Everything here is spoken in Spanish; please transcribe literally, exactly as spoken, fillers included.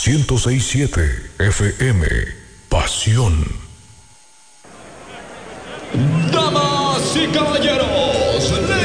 ciento seis punto siete F M. Pasión. Damas y caballeros,